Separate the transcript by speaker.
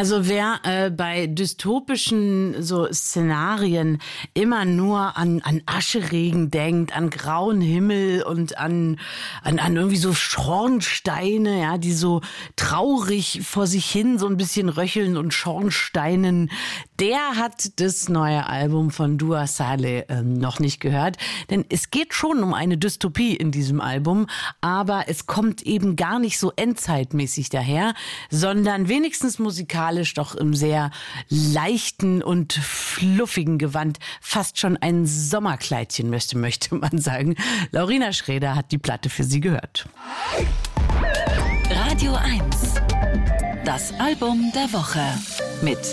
Speaker 1: Also wer bei dystopischen so Szenarien immer nur an Ascheregen denkt, an grauen Himmel und an irgendwie so Schornsteine, ja, die so traurig vor sich hin so ein bisschen röcheln und Schornsteinen, der hat das neue Album von Dua Saleh noch nicht gehört. Denn es geht schon um eine Dystopie in diesem Album, aber es kommt eben gar nicht so endzeitmäßig daher, sondern wenigstens musikalisch doch im sehr leichten und fluffigen Gewand. Fast schon ein Sommerkleidchen, möchte man sagen. Laurina Schräder hat die Platte für Sie gehört.
Speaker 2: Radio 1. Das Album der Woche mit